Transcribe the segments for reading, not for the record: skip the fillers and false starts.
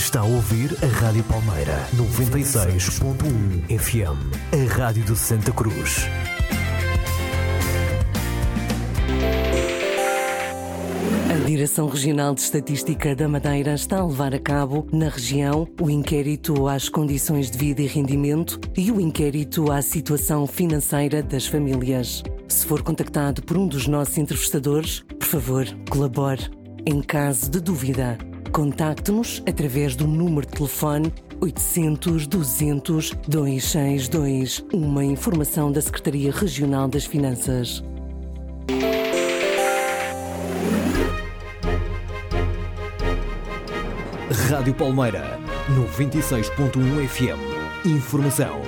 Está a ouvir a Rádio Palmeira 96.1 FM, a Rádio de Santa Cruz. A Direção Regional de Estatística da Madeira está a levar a cabo, na região, o inquérito às condições de vida e rendimento e o inquérito à situação financeira das famílias. Se for contactado por um dos nossos entrevistadores, por favor, colabore. Em caso de dúvida, contacte-nos através do número de telefone 800 200 262, uma informação da Secretaria Regional das Finanças. Rádio Palmeira 96.1 FM. Informação.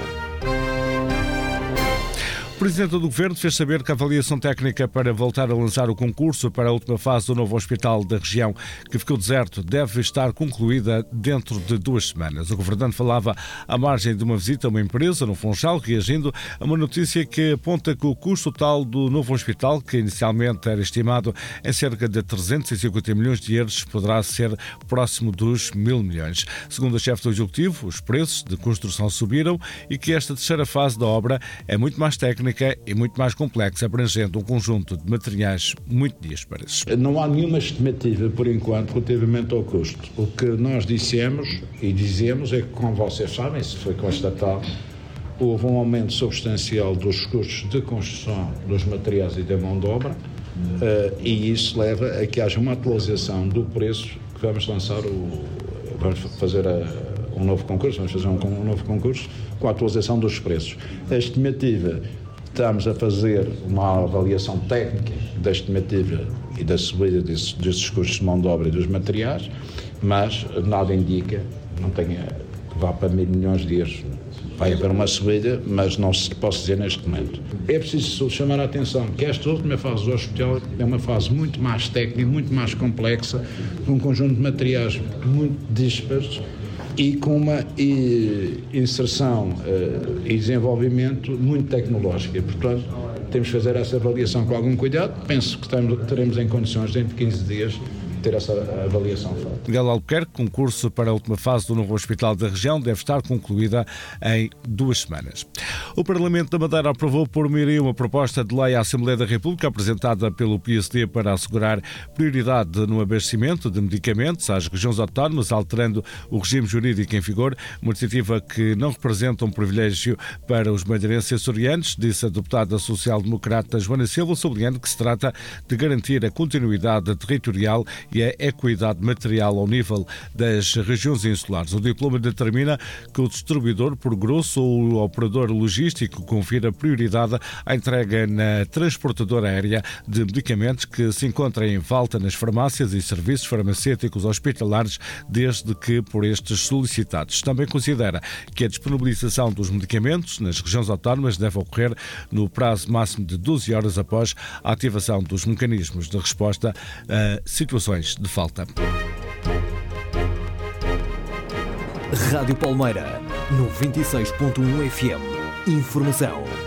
O Presidente do Governo fez saber que a avaliação técnica para voltar a lançar o concurso para a última fase do novo hospital da região, que ficou deserto, deve estar concluída dentro de 2 semanas. O governante falava à margem de uma visita a uma empresa no Funchal, reagindo a uma notícia que aponta que o custo total do novo hospital, que inicialmente era estimado em cerca de 350 milhões de euros, poderá ser próximo dos 1.000 milhões. Segundo a chefe do Executivo, os preços de construção subiram e que esta terceira fase da obra é muito mais técnica e muito mais complexa, abrangendo um conjunto de materiais muito dispares. Não há nenhuma estimativa, por enquanto, relativamente ao custo. O que nós dissemos e dizemos é que, como vocês sabem, isso foi constatado, houve um aumento substancial dos custos de construção dos materiais e da mão de obra, e isso leva a que haja uma atualização do preço que vamos lançar, vamos fazer um novo concurso, vamos fazer um novo concurso com a atualização dos preços. A estimativa, estamos a fazer uma avaliação técnica da estimativa e da subida desses custos de mão de obra e dos materiais, mas nada indica, não tenha que vá para 1.000 milhões de euros. Vai haver uma subida, mas não se posso dizer neste momento. É preciso chamar a atenção que esta última fase do hospital é uma fase muito mais técnica, muito mais complexa, com um conjunto de materiais muito dispares e com uma inserção e desenvolvimento muito tecnológico. E, portanto, temos que fazer essa avaliação com algum cuidado. Penso que teremos em condições, dentro de 15 dias, ter essa avaliação feita. Miguel Albuquerque, concurso para a última fase do novo hospital da região, deve estar concluída em 2 semanas. O Parlamento da Madeira aprovou por maioria uma proposta de lei à Assembleia da República apresentada pelo PSD para assegurar prioridade no abastecimento de medicamentos às regiões autónomas, alterando o regime jurídico em vigor, uma iniciativa que não representa um privilégio para os madeirenses e açorianos, disse a deputada social-democrata Joana Silva, sublinhando que se trata de garantir a continuidade territorial e a equidade material ao nível das regiões insulares. O diploma determina que o distribuidor por grosso ou o operador logístico confira prioridade à entrega na transportadora aérea de medicamentos que se encontrem em falta nas farmácias e serviços farmacêuticos hospitalares, desde que por estes solicitados. Também considera que a disponibilização dos medicamentos nas regiões autónomas deve ocorrer no prazo máximo de 12 horas após a ativação dos mecanismos de resposta a situações de falta. Rádio Palmeira 96.1 FM. Informação.